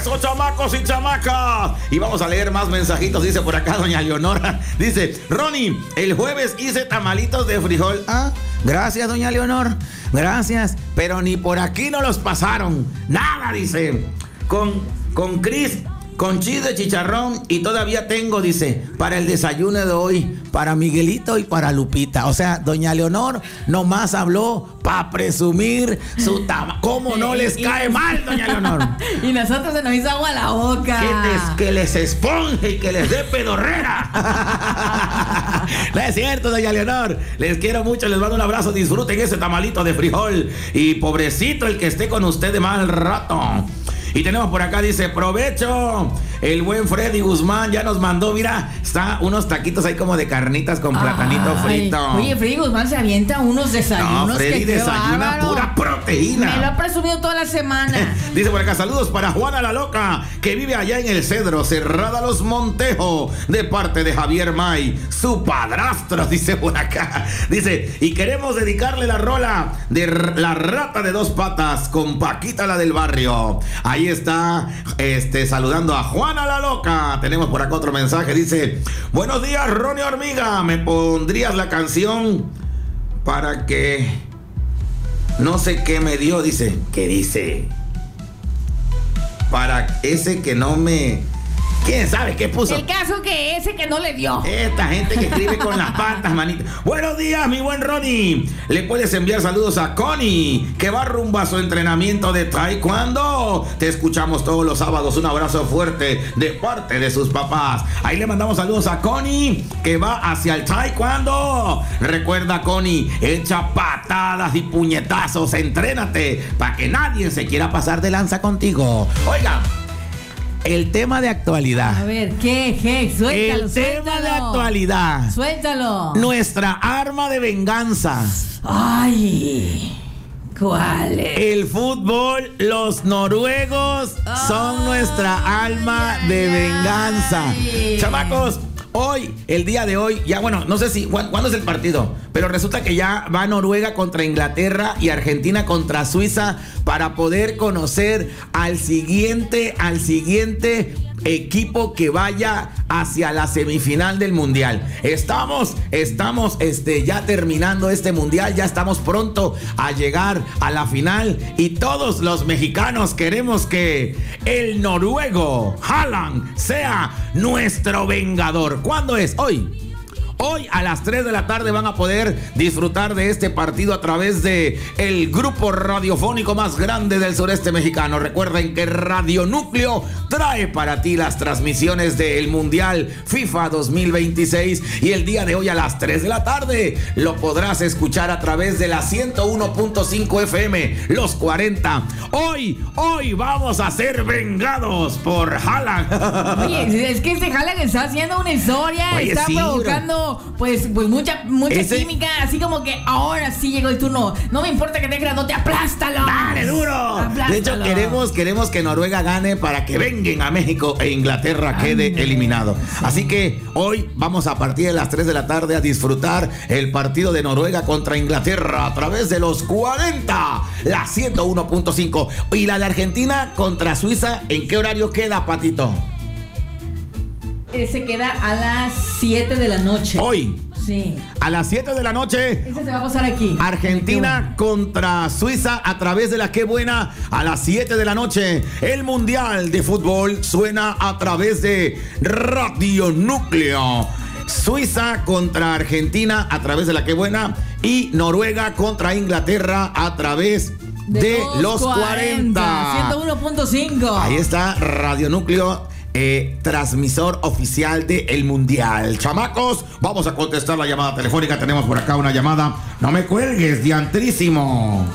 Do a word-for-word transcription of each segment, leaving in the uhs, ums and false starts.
Eso, chamacos y chamacas. Y vamos a leer más mensajitos. Dice por acá doña Leonora. Dice, Ronnie, el jueves hice tamalitos de frijol. Ah, gracias, doña Leonor. Gracias. Pero ni por aquí no los pasaron. Nada, dice. Con, con Cris, con chis de chicharrón. Y todavía tengo, dice, para el desayuno de hoy, para Miguelito y para Lupita. O sea, doña Leonor nomás habló para presumir su tama. ¿Cómo no les cae mal, doña Leonor? Y nosotros se nos hizo agua a la boca. Que, les, que les esponje y que les dé pedorrera. No es cierto, doña Leonor. Les quiero mucho, les mando un abrazo. Disfruten ese tamalito de frijol. Y pobrecito el que esté con usted de mal rato. Y tenemos por acá, dice, provecho. El buen Freddy Guzmán ya nos mandó, mira, está unos taquitos ahí como de carnitas con platanito Ay, frito. Oye, Freddy Guzmán se avienta unos desayunos. No, Freddy que desayuna bárbaro. pura proteína. Me lo ha presumido toda la semana. Dice por acá, saludos para Juana la Loca, que vive allá en el Cedro, Cerrada Los Montejo, de parte de Javier May, su padrastro, dice por acá. Dice, y queremos dedicarle la rola de La Rata de Dos Patas con Paquita la del barrio. Ahí está, este, saludando a Juana la Loca. Tenemos por acá otro mensaje, dice, buenos días, Ronnie Hormiga, ¿me pondrías la canción para que no sé qué me dio? Dice, ¿qué dice? Para ese que no me... ¿Quién sabe qué puso? El caso que ese que no le dio. Esta gente que escribe con las patas, manita. Buenos días, mi buen Ronnie. Le puedes enviar saludos a Connie, que va rumbo a su entrenamiento de taekwondo. Te escuchamos todos los sábados. Un abrazo fuerte de parte de sus papás. Ahí le mandamos saludos a Connie, que va hacia el taekwondo. Recuerda, Connie, echa patadas y puñetazos. Entrénate para que nadie se quiera pasar de lanza contigo. Oiga, el tema de actualidad. A ver, ¿qué? ¿Qué? Suéltalo, El suéltalo. tema de actualidad. Suéltalo. Nuestra arma de venganza. Ay, ¿cuál es? El fútbol, los noruegos son Ay, nuestra alma ay, de venganza. ay. Chamacos, hoy, el día de hoy, ya bueno, no sé si, ¿cuándo es el partido? Pero resulta que ya va Noruega contra Inglaterra y Argentina contra Suiza para poder conocer al siguiente, al siguiente equipo que vaya hacia la semifinal del mundial. Estamos, estamos este, ya terminando este mundial, ya estamos pronto a llegar a la final y todos los mexicanos queremos que el noruego Haaland sea nuestro vengador. ¿Cuándo es? Hoy. Hoy a las tres de la tarde van a poder disfrutar de este partido a través de el grupo radiofónico más grande del sureste mexicano. Recuerden que Radio Núcleo trae para ti las transmisiones del Mundial FIFA dos mil veintiséis y el día de hoy a las tres de la tarde lo podrás escuchar a través de la ciento uno punto cinco F M, los cuarenta. Hoy, hoy vamos a ser vengados por Haaland. Oye, es que este Haaland está haciendo una historia, Oye, está sí, provocando pues, pues mucha, mucha Ese... química, así como que ahora sí llegó el turno. No me importa que te grandote, aplástalo. ¡Dale duro! Aplástalo. De hecho, queremos, queremos que Noruega gane para que vengan a México e Inglaterra quede Ande. eliminado. Así que hoy vamos a partir de las tres de la tarde a disfrutar el partido de Noruega contra Inglaterra a través de los cuarenta, la ciento uno punto cinco. Y la de Argentina contra Suiza, ¿en qué horario queda, Patito? Se queda a las siete de la noche. Hoy. Sí. A las siete de la noche. Ese se va a pasar aquí. Argentina contra Suiza a través de la Qué Buena a las siete de la noche. El Mundial de Fútbol suena a través de Radio Núcleo. Suiza contra Argentina a través de la Qué Buena y Noruega contra Inglaterra a través de, de los cuarenta. ciento uno punto cinco. Ahí está Radio Núcleo. Eh, transmisor oficial de el Mundial. Chamacos, vamos a contestar la llamada telefónica. Tenemos por acá una llamada. No me cuelgues, diantrísimo.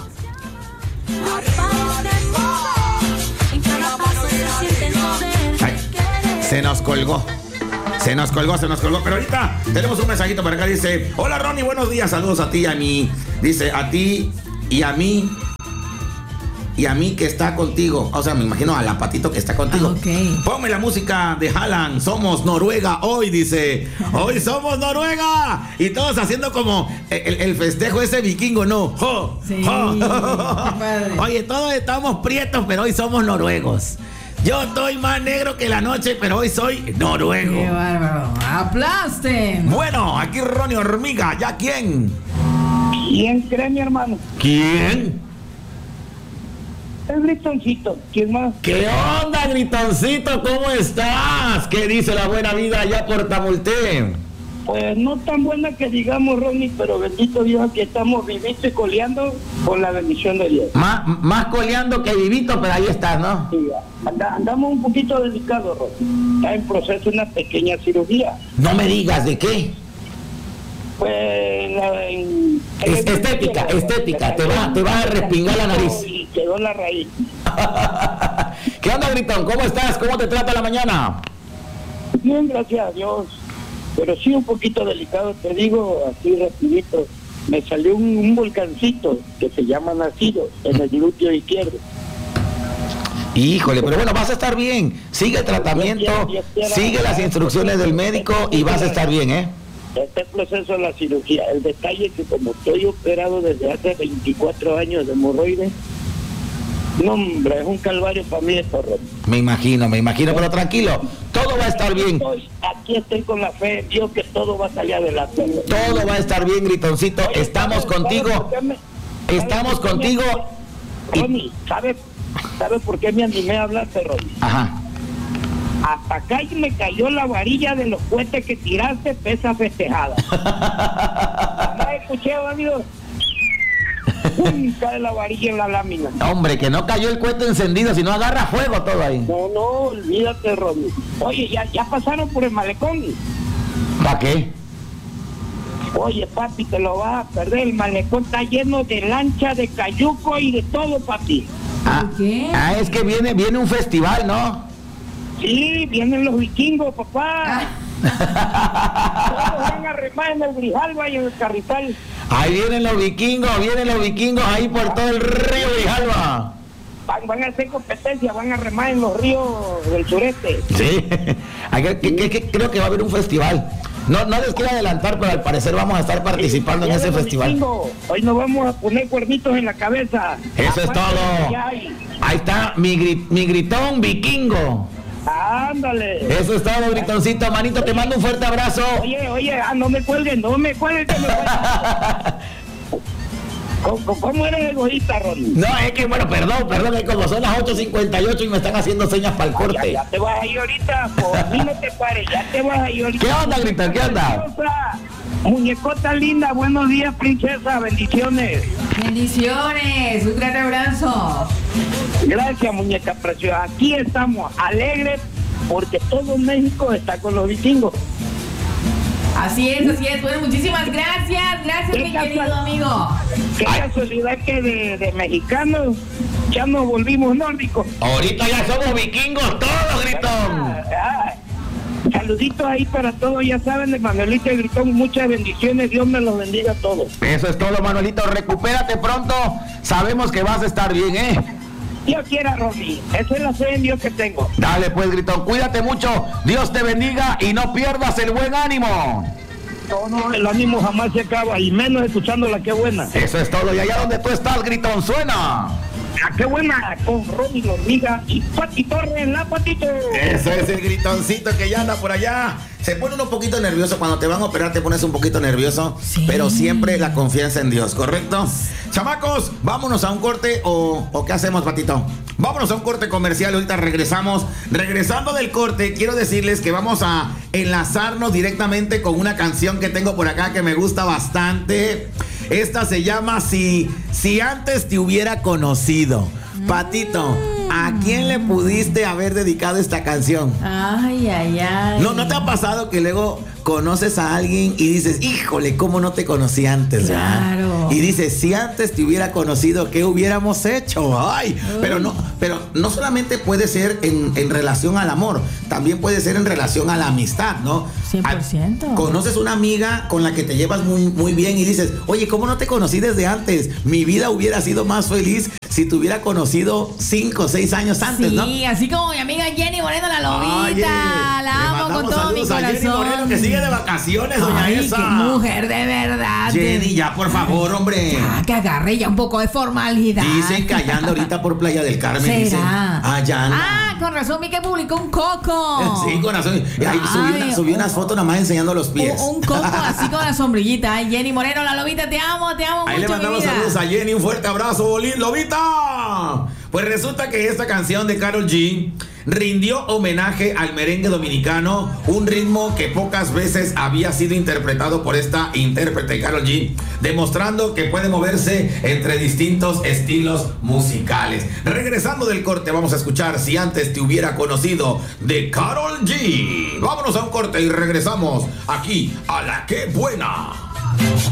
Ay, se nos colgó. Se nos colgó, se nos colgó. Pero ahorita tenemos un mensajito por acá. Dice, hola Ronnie, buenos días. Saludos a ti y a mí. Dice, a ti y a mí. Y a mí que está contigo. O sea, me imagino a la Patito que está contigo. Okay. Ponme la música de Haaland. Somos Noruega hoy, dice. Hoy somos Noruega. Y todos haciendo como el, el festejo ese vikingo, ¿no? ¡Jo! Sí, ¡Jo! qué padre. Oye, todos estamos prietos, pero hoy somos noruegos. Yo estoy más negro que la noche, pero hoy soy noruego. ¡Qué bárbaro! ¡Aplasten! Bueno, aquí Ronnie Hormiga. ¿Ya quién? ¿Quién cree, mi hermano? ¿Quién? El Gritoncito. ¿Quién más? ¿Qué onda, Gritoncito? ¿Cómo estás? ¿Qué dice la buena vida allá por Tamulté? Pues no tan buena que digamos, Ronnie, pero bendito Dios, aquí estamos vivitos y coleando con la bendición de Dios. Más, más coleando que vivito, pero ahí estás, ¿no? Sí, anda- andamos un poquito delicados, Ronnie. Está en proceso una pequeña cirugía. No me digas de qué. Pues la, en, Es estética, estética, te va- te va a respingar la nariz. Y quedó la raíz. ¿Qué onda, Gritón? ¿Cómo estás? ¿Cómo te trata la mañana? Bien, gracias a Dios. Pero sí un poquito delicado, te digo así rapidito. Me salió un, un volcancito que se llama Nacido en el glúteo izquierdo. Híjole, pero bueno, vas a estar bien. Sigue el tratamiento, sigue las instrucciones del médico y vas a estar bien, ¿eh? Este proceso de la cirugía, el detalle es que como estoy operado desde hace veinticuatro años de hemorroides, no, hombre, es un calvario para mí esto, Ron. Me imagino, me imagino, pero tranquilo, todo va a estar bien. Estoy- aquí estoy con la fe en Dios que todo va a salir adelante. Todo va a estar bien, Gritoncito. Oye, Estamos ¿sabes- sabes contigo. por qué me- Estamos sabes por qué contigo. me- Ronnie, ¿sabes ¿sabe por qué me animé a hablarte, Ronnie? Ajá. Hasta acá y me cayó la varilla de los cohetes que tiraste, pesa festejada. ¿No escuché, amigo? Uy, cae la varilla en la lámina. Hombre, que no cayó el cohete encendido, sino agarra fuego todo ahí. No, no, olvídate, Ronnie. Oye, ya, ya pasaron por el malecón. ¿Para qué? Oye, papi, te lo vas a perder. El malecón está lleno de lancha, de cayuco y de todo, papi. Ah, ¿Por qué? ah, es que viene, viene un festival, ¿no? Sí, vienen los vikingos, papá. Todos van a remar en el Grijalva y en el Carrizal. Ahí vienen los vikingos, vienen los vikingos ahí por todo el río Grijalva. Van, van a hacer competencia, van a remar en los ríos del sureste. Sí, Aquí- que- que- que creo que va a haber un festival. No, no les quiero adelantar, pero al parecer vamos a estar participando en Ya ese de los festival. vikingos, hoy nos vamos a poner cuernitos en la cabeza. Eso es Aparte, todo. ya hay. Ahí está mi, gri- mi gritón vikingo. Ándale. Eso es todo, gritoncito. Manito, te mando un fuerte abrazo. Oye, oye, ah, no me cuelguen, no me cuelguen que me cuelguen. ¿Cómo, cómo eres egoísta, Ronnie? No, es que, bueno, perdón, perdón, es como son las ocho cincuenta y ocho y me están haciendo señas para el Ya, corte. ya te vas a ir ahorita, por mí no te pares, ya te vas a ir ahorita. ¿Qué onda, Gritón? ¿Qué onda? Preciosa, muñecota linda, buenos días, princesa, bendiciones. Bendiciones, un gran abrazo. Gracias, muñeca preciosa. Aquí estamos, alegres, porque todo México está con los vikingos. Así es, así es. Bueno, muchísimas gracias. Gracias, ¿Qué mi casual- querido amigo. Qué Ay. casualidad que de, de mexicanos ya nos volvimos nórdicos. Ahorita ya somos vikingos todos, gritón. Ah, saluditos ahí para todos, ya saben, de Manuelito y Gritón, muchas bendiciones, Dios me los bendiga a todos. Eso es todo, Manuelito. Recupérate pronto. Sabemos que vas a estar bien, ¿eh? Dios quiera, Ronnie, esa es la fe en Dios que tengo. Dale, pues, gritón. Cuídate mucho. Dios te bendiga y no pierdas el buen ánimo. No, no, el ánimo jamás se acaba, y menos escuchándola, qué buena. Eso es todo. Y allá donde tú estás, gritón, suena. Ah, qué buena, con Ronnie la hormiga y Pati Torres, la Patito. Eso es el gritoncito que ya anda por allá. Se pone uno un poquito nervioso. Cuando te van a operar te pones un poquito nervioso. Sí. Pero siempre la confianza en Dios, ¿correcto? Chamacos, vámonos a un corte o, o ¿qué hacemos, Patito? Vámonos a un corte comercial. Ahorita regresamos. Regresando del corte, quiero decirles que vamos a enlazarnos directamente con una canción que tengo por acá que me gusta bastante. Esta se llama Si, si antes te hubiera conocido. Patito, ¿a quién le pudiste haber dedicado esta canción? Ay, ay, ay. ¿No, ¿No te ha pasado que luego conoces a alguien y dices, híjole, cómo no te conocí antes? ¿verdad? Claro. Y dices, si antes te hubiera conocido, ¿qué hubiéramos hecho? Ay, pero no, pero no solamente puede ser en, en relación al amor, también puede ser en relación a la amistad, ¿no? cien por ciento. Ah, conoces una amiga con la que te llevas muy, muy bien y dices, oye, ¿cómo no te conocí desde antes? Mi vida hubiera sido más feliz si te hubiera conocido cinco o seis años antes, Sí, ¿no? así como mi amiga Jenny Moreno la lobita. Oye, la le amo mandamos con todo mi saludos a Jenny Moreno, corazón. que sigue de vacaciones, doña Ay, esa. qué mujer, de verdad. Jenny, ya por favor, hombre. Ya, que agarre ya un poco de formalidad. Dicen que allá anda ahorita por Playa del Carmen. ¿Será? Dicen, allá anda. Ah, con razón vi que publicó un coco. Sí, con razón. Y ahí subí, una, subí unas fotos nada más enseñando los pies. Un, un coco así con la sombrillita. Ay, Jenny Moreno, la lobita, te amo, te amo ahí mucho, le mandamos saludos a Jenny, un fuerte abrazo, Bolín, lobita. Pues resulta que esta canción de Karol G rindió homenaje al merengue dominicano, un ritmo que pocas veces había sido interpretado por esta intérprete Karol G, demostrando que puede moverse entre distintos estilos musicales. Regresando del corte, vamos a escuchar Si antes te hubiera conocido de Karol G. Vámonos a un corte y regresamos aquí a La Que Buena.